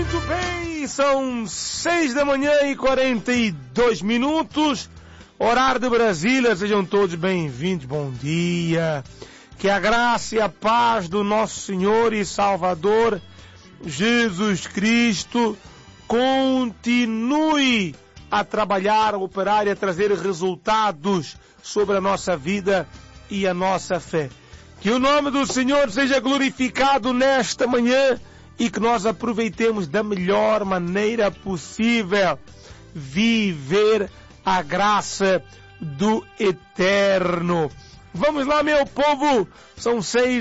Muito bem, são 6 da manhã e 42 minutos, horário de Brasília. Sejam todos bem-vindos, bom dia. Que a graça e a paz do nosso Senhor e Salvador Jesus Cristo continue a trabalhar, a operar e a trazer resultados sobre a nossa vida e a nossa fé. Que o nome do Senhor seja glorificado nesta manhã e que nós aproveitemos da melhor maneira possível viver a graça do Eterno. Vamos lá, meu povo, são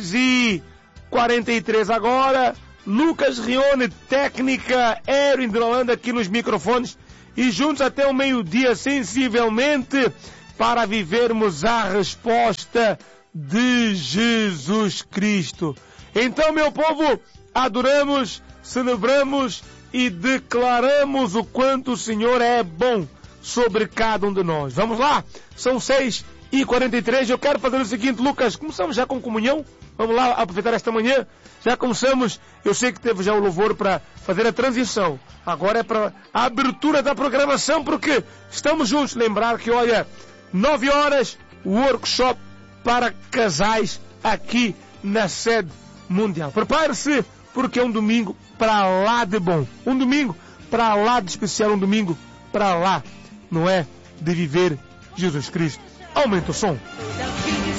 6h43 agora. Lucas Rione, técnica Erwin de Holanda aqui nos microfones e juntos até o meio-dia, sensivelmente, para vivermos a resposta de Jesus Cristo. Então, meu povo, adoramos, celebramos e declaramos o quanto o Senhor é bom sobre cada um de nós. Vamos lá? São 6h43. Eu quero fazer o seguinte, Lucas, começamos já com comunhão? Vamos lá aproveitar esta manhã? Já começamos, eu sei que teve já o louvor para fazer a transição. Agora é para a abertura da programação, porque estamos juntos. Lembrar que, olha, 9 horas, workshop para casais aqui na sede mundial. Prepare-se, porque é um domingo para lá de bom. Um domingo para lá de especial, um domingo para lá, não é, de viver Jesus Cristo. Aumenta o som.